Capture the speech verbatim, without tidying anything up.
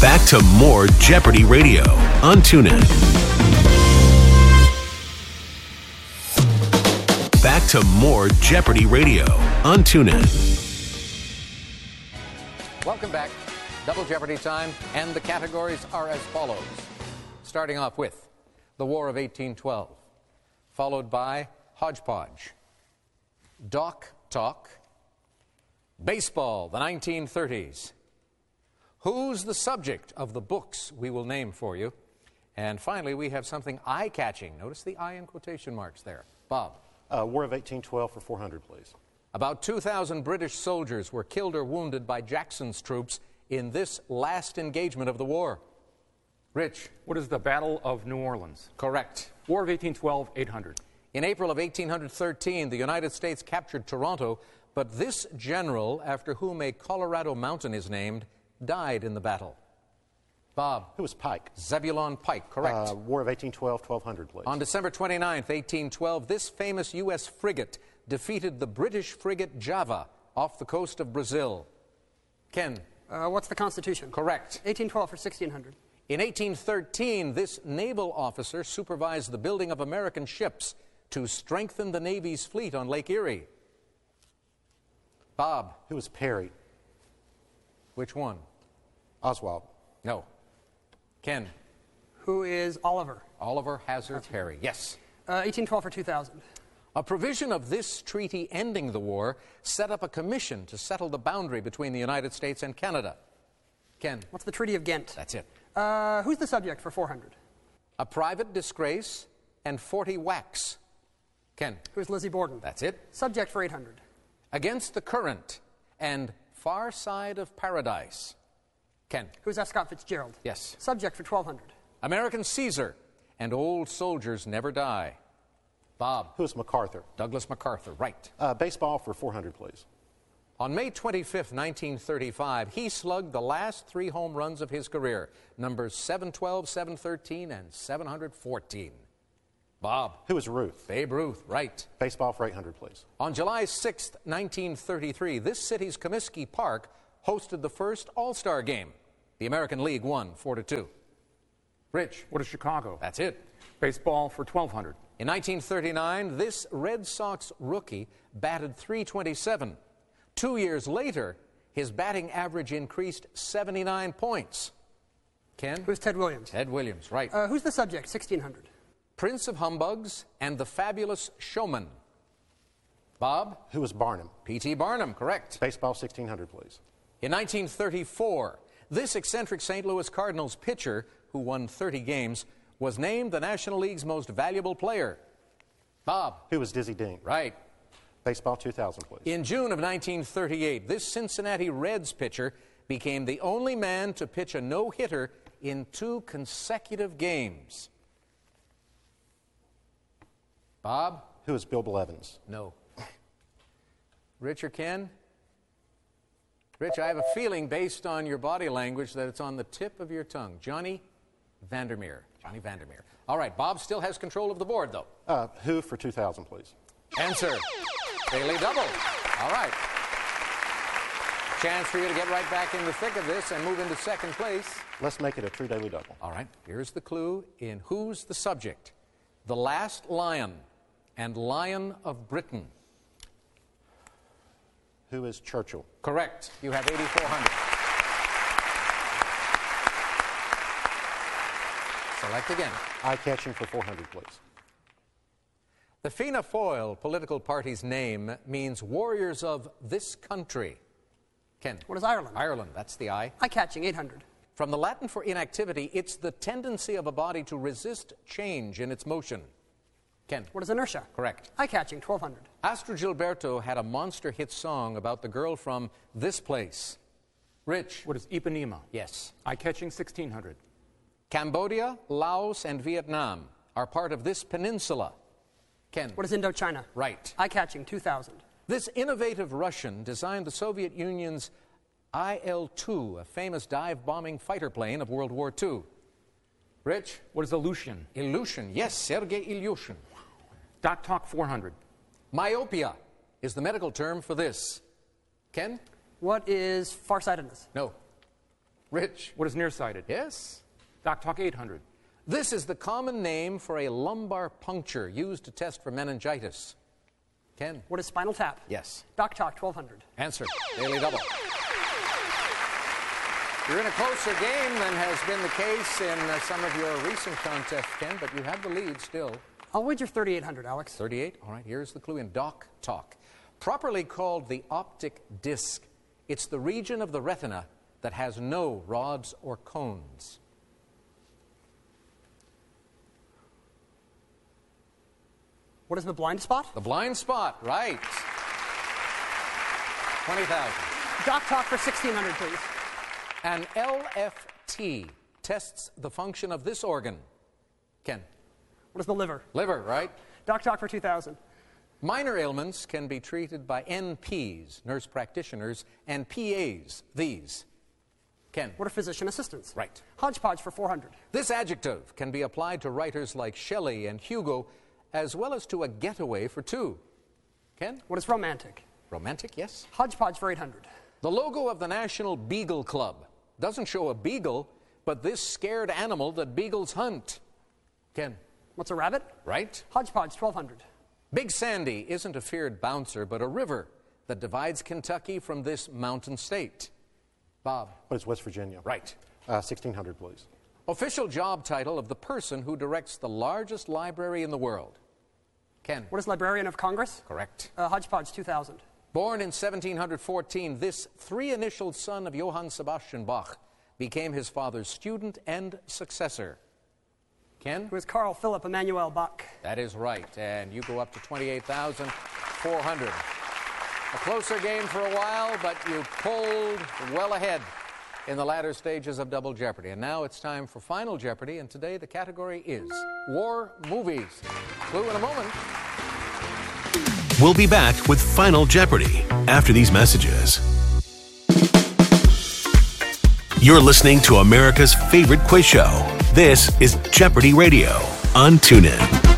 Back to more Jeopardy Radio on TuneIn. Back to more Jeopardy Radio on TuneIn. Welcome back. Double Jeopardy time, and the categories are as follows. Starting off with the War of eighteen twelve, followed by Hodgepodge, Doc Talk, Baseball, the nineteen thirties, Who's the subject of the books we will name for you, and finally we have something eye-catching. Notice the eye in quotation marks there. Bob. Uh, War of eighteen twelve for four hundred, please. About two thousand British soldiers were killed or wounded by Jackson's troops in this last engagement of the war. Rich. What is the Battle of New Orleans? Correct. War of eighteen twelve, eight hundred. In April of eighteen thirteen, the United States captured Toronto, but this general, after whom a Colorado mountain is named, died in the battle. Bob. Who was Pike? Zebulon Pike, correct. Uh, War of eighteen twelve, twelve hundred, please. On December twenty-ninth, eighteen twelve, this famous U S frigate defeated the British frigate Java off the coast of Brazil. Ken. Uh, what's the Constitution? Correct. eighteen twelve for sixteen hundred. In eighteen thirteen, this naval officer supervised the building of American ships to strengthen the Navy's fleet on Lake Erie. Bob. Who was Perry? Which one? Oswald. No. Ken. Who is Oliver? Oliver Hazard Perry, yes. Uh, eighteen twelve for two thousand. A provision of this treaty ending the war set up a commission to settle the boundary between the United States and Canada. Ken. What's the Treaty of Ghent? That's it. Uh, who's the subject for four hundred? A private disgrace and forty whacks. Ken. Who's Lizzie Borden? That's it. Subject for eight hundred. Against the Current and Far Side of Paradise. Ken. Who's F. Scott Fitzgerald? Yes. Subject for twelve hundred. American Caesar and Old Soldiers Never Die. Bob. Who was MacArthur? Douglas MacArthur, right. Uh, baseball for four hundred, please. On May twenty-fifth, nineteen thirty-five, he slugged the last three home runs of his career, numbers seven twelve, seven thirteen, and seven fourteen. Bob. Who was Ruth? Babe Ruth, right. Baseball for eight hundred, please. On July sixth, nineteen thirty-three, this city's Comiskey Park hosted the first All-Star game. The American League won four to two. Rich. What is Chicago? That's it. Baseball for twelve hundred. In nineteen thirty-nine, this Red Sox rookie batted three twenty-seven. Two years later, his batting average increased seventy-nine points. Ken? Who's Ted Williams? Ted Williams, right. Uh, who's the subject? sixteen hundred. Prince of Humbugs and the Fabulous Showman. Bob? Who was Barnum? P T Barnum, correct. Baseball sixteen hundred, please. In nineteen thirty-four, this eccentric Saint Louis Cardinals pitcher, who won thirty games, was named the National League's most valuable player. Bob? Who was Dizzy Dean? Right. Baseball two thousand, please. In June of nineteen thirty-eight, this Cincinnati Reds pitcher became the only man to pitch a no-hitter in two consecutive games. Bob? Who was Bill Blevins? No. Rich or Ken? Rich, I have a feeling based on your body language that it's on the tip of your tongue. Johnny Vandermeer. Johnny Vandermeer. All right, Bob still has control of the board, though. Uh, who for two thousand, please. Answer. Daily double. All right. Chance for you to get right back in the thick of this and move into second place. Let's make it a true daily double. All right, here's the clue in Who's the Subject? The Last Lion and Lion of Britain. Who is Churchill? Correct. You have eighty-four hundred. Select again. Eye-catching for four hundred, please. The Fianna Fáil political party's name means warriors of this country. Ken. What is Ireland? Ireland, that's the I. Eye-catching, eight hundred. From the Latin for inactivity, it's the tendency of a body to resist change in its motion. Ken. What is inertia? Correct. Eye-catching, twelve hundred. Astrid Gilberto had a monster hit song about the girl from this place. Rich. What is Ipanema? Yes. Eye-catching, sixteen hundred. Cambodia, Laos, and Vietnam are part of this peninsula. Ken. What is Indochina? Right. Eye-catching, two thousand. This innovative Russian designed the Soviet Union's I L two, a famous dive-bombing fighter plane of World War Two. Rich? What is Aleutian? Ilyushin. Yes, Sergei Ilyushin. Doc Talk, four hundred. Myopia is the medical term for this. Ken? What is farsightedness? No. Rich. What is nearsighted? Yes. Doc Talk eight hundred. This is the common name for a lumbar puncture used to test for meningitis. Ken. What is Spinal Tap? Yes. Doc Talk twelve hundred. Answer. Daily Double. You're in a closer game than has been the case in uh, some of your recent contests, Ken, but you have the lead still. I'll wager thirty-eight hundred, Alex. thirty-eight. All right, here's the clue in Doc Talk. Properly called the optic disc, it's the region of the retina that has no rods or cones. What is the blind spot? The blind spot, right. twenty thousand. Doc Talk for sixteen hundred, please. An L F T tests the function of this organ. Ken. What is the liver? Liver, right. Doc Talk for two thousand. Minor ailments can be treated by N Ps, nurse practitioners, and P As, these. Ken. What are physician assistants? Right. Hodgepodge for four hundred. This adjective can be applied to writers like Shelley and Hugo, as well as to a getaway for two. Ken? What is romantic? Romantic, yes. Hodgepodge for eight hundred. The logo of the National Beagle Club doesn't show a beagle, but this scared animal that beagles hunt. Ken? What's a rabbit? Right. Hodgepodge twelve hundred. Big Sandy isn't a feared bouncer, but a river that divides Kentucky from this mountain state. Bob? But it's West Virginia. Right. Uh, sixteen hundred, please. Official job title of the person who directs the largest library in the world. Ken? What is Librarian of Congress? Correct. Uh, Hodgepodge two thousand. Born in seventeen fourteen, this three-initialed son of Johann Sebastian Bach became his father's student and successor. Ken? Who is Carl Philipp Emanuel Bach? That is right, and you go up to twenty-eight thousand four hundred. A closer game for a while, but you pulled well ahead in the latter stages of Double Jeopardy. And now it's time for Final Jeopardy, and today the category is War Movies. Clue in a moment. We'll be back with Final Jeopardy after these messages. You're listening to America's favorite quiz show. This is Jeopardy Radio on TuneIn.